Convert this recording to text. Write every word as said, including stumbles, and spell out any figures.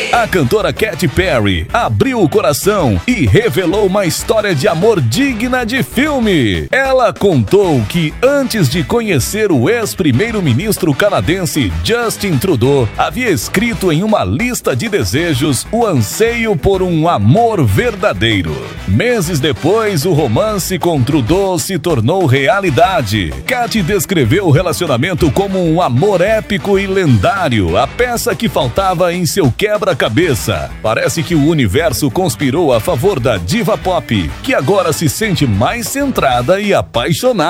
A cantora Katy Perry abriu o coração e revelou uma história de amor digna de filme. Ela contou que antes de conhecer o ex-primeiro-ministro canadense Justin Trudeau, havia escrito em uma lista de desejos o anseio por um amor verdadeiro. Meses depois, o romance com Trudeau se tornou realidade. Katy descreveu o relacionamento como um amor épico e lendário, a peça que faltava em seu quebra-cabeça. Parece que o universo conspirou a favor da diva pop, que agora se sente mais centrada e apaixonada.